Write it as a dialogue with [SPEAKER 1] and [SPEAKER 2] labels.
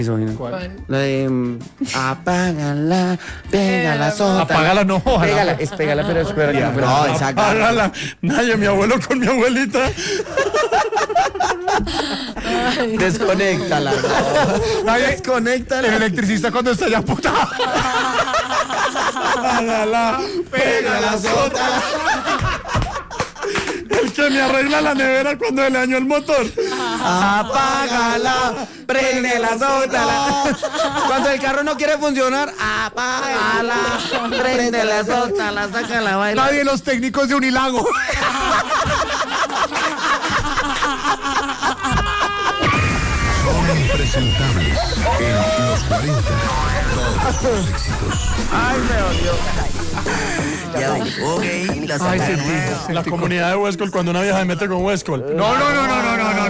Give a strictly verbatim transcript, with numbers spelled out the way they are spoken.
[SPEAKER 1] ¿Cuál?
[SPEAKER 2] La de um, apágala, pégala, sótala.
[SPEAKER 1] Apágala, no, ojalá.
[SPEAKER 2] Pégala, es pégala, pero espera que no, pero no, exacto.
[SPEAKER 1] Apágala. Nadie, mi abuelo con mi abuelita.
[SPEAKER 2] Desconéctala. No. Desconéctala.
[SPEAKER 1] El electricista cuando está ya puta. Apágala,
[SPEAKER 2] Pégala, sótala.
[SPEAKER 1] El que me arregla la nevera cuando le dañó el motor.
[SPEAKER 2] Apágala, préndela, sótala. Cuando el carro no quiere funcionar, apágala, préndela, sótala, sácala, baila.
[SPEAKER 1] Nadie, los técnicos de Unilago.
[SPEAKER 3] Son impresentables en los cuarenta. Todos los éxitos.
[SPEAKER 2] Ay, me odió. Ya, ok, la
[SPEAKER 1] Ay,
[SPEAKER 2] sacaron.
[SPEAKER 1] sentí. La comunidad de Huescol cuando una vieja se mete con Huescol. No, no, no, no, no, no, no.